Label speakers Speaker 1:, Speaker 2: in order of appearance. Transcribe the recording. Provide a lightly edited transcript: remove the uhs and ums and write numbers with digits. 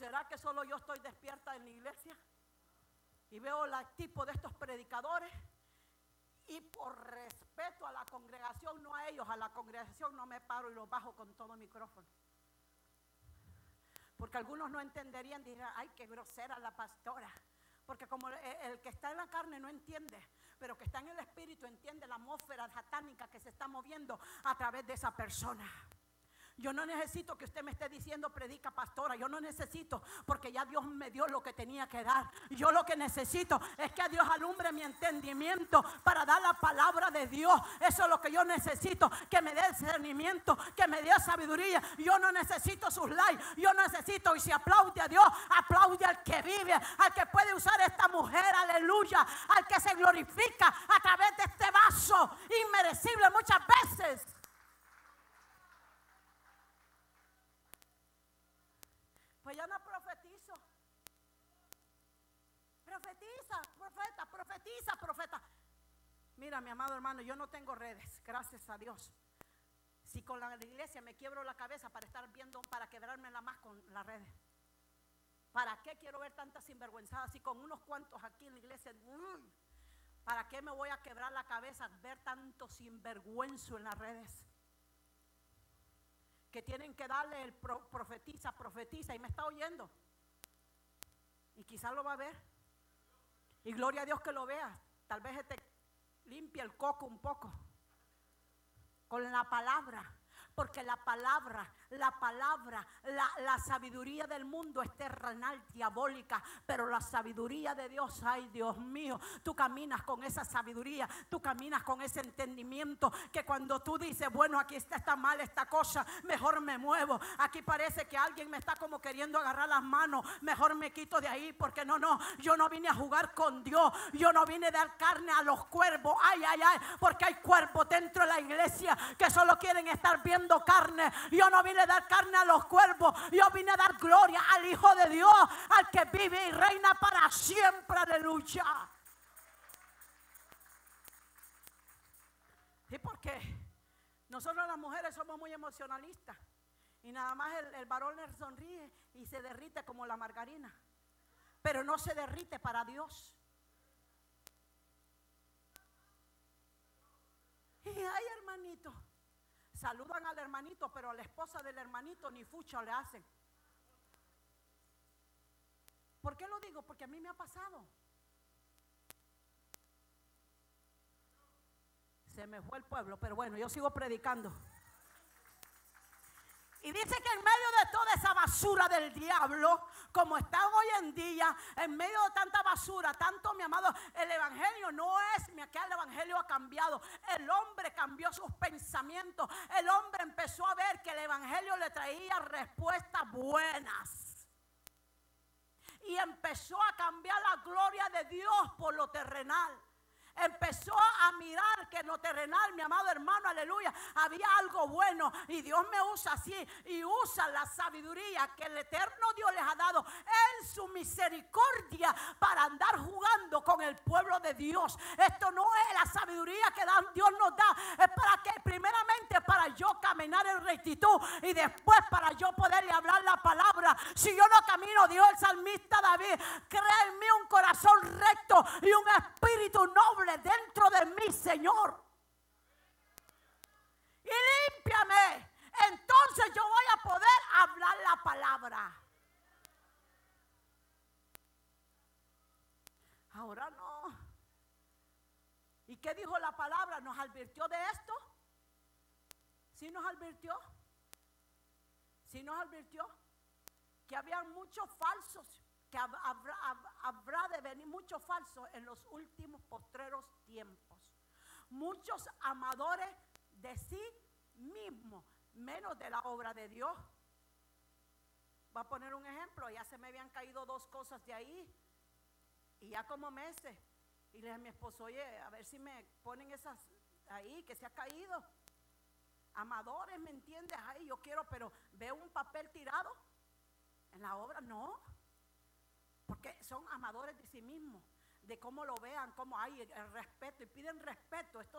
Speaker 1: será que solo yo estoy despierta en la iglesia? Y veo el tipo de estos predicadores, y por respeto a la congregación, no a ellos, a la congregación no me paro y los bajo con todo micrófono. Porque algunos no entenderían, dirán, ay, qué grosera la pastora. Porque como el que está en la carne no entiende, pero que está en el espíritu entiende la atmósfera satánica que se está moviendo a través de esa persona. Yo no necesito que usted me esté diciendo predica pastora, yo no necesito, porque ya Dios me dio lo que tenía que dar. Yo lo que necesito es que Dios alumbre mi entendimiento para dar la palabra de Dios. Eso es lo que yo necesito, que me dé discernimiento, que me dé sabiduría. Yo no necesito sus likes, yo necesito, y si aplaude a Dios, aplaude al que vive, al que puede usar esta mujer, aleluya, al que se glorifica a través de este vaso inmerecible muchas veces. Pues ya no profetizo. Profetiza. Mira, mi amado hermano, yo no tengo redes, gracias a Dios. Si con la iglesia me quiebro la cabeza para estar viendo, para quebrármela más con las redes. ¿Para qué quiero ver tantas sinvergüenzadas? Si con unos cuantos aquí en la iglesia, ¿para qué me voy a quebrar la cabeza ver tanto sinvergüenzo en las redes? Que tienen que darle el profetiza, y me está oyendo. Y quizás lo va a ver. Y gloria a Dios que lo vea. Tal vez te limpia el coco un poco con la palabra. Porque la palabra, la sabiduría del mundo es terrenal, diabólica, pero la sabiduría de Dios, ay Dios mío, tú caminas con esa sabiduría, tú caminas con ese entendimiento, que cuando tú dices, bueno, aquí está mal esta cosa, mejor me muevo, aquí parece que alguien me está como queriendo agarrar las manos, mejor me quito de ahí, porque no, yo no vine a jugar con Dios, yo no vine a dar carne a los cuervos, ay, porque hay cuervos dentro de la iglesia que solo quieren estar viendo carne. Yo no vine a dar carne a los cuervos, yo vine a dar gloria al Hijo de Dios, al que vive y reina para siempre, aleluya. ¿Y por qué? Nosotros las mujeres somos muy emocionalistas y nada más el varón le sonríe y se derrite como la margarina, pero no se derrite para Dios. Y ay, hermanito, saludan al hermanito, pero a la esposa del hermanito ni fucha le hacen. ¿Por qué lo digo? Porque a mí me ha pasado. Se me fue el pueblo, pero bueno, yo sigo predicando. Y dice que en medio de toda esa basura del diablo, como están hoy en día, en medio de tanta basura, tanto, mi amado, el evangelio no es, que el evangelio ha cambiado. El hombre cambió sus pensamientos. El hombre empezó a ver que el evangelio le traía respuestas buenas. Y empezó a cambiar la gloria de Dios por lo terrenal. Empezó a mirar que en lo terrenal, mi amado hermano, aleluya, había algo bueno, y Dios me usa así, y usa la sabiduría que el eterno Dios les ha dado en su misericordia para andar jugando con el pueblo de Dios. Esto no es la sabiduría que Dios nos da, es para que primeramente para yo caminar en rectitud y después para yo poderle hablar la palabra. Si yo no camino, dijo el salmista David, crea en mí un corazón recto y un espíritu noble dentro de mí, Señor, y límpiame. Entonces yo voy a poder hablar la palabra. Ahora no. ¿Y qué dijo la palabra? ¿Nos advirtió de esto? ¿Sí nos advirtió? ¿Sí nos advirtió? Que había muchos falsos, que habrá de venir muchos falsos en los últimos postreros tiempos. Muchos amadores de sí mismos, menos de la obra de Dios. Voy a poner un ejemplo. Ya se me habían caído 2 cosas de ahí, y ya como meses. Y le dije a mi esposo, oye, a ver si me ponen esas ahí que se ha caído. Amadores, ¿me entiendes? Ay, yo quiero, pero veo un papel tirado en la obra, no. Porque son amadores de sí mismos, de cómo lo vean, cómo hay el respeto, y piden respeto. Esto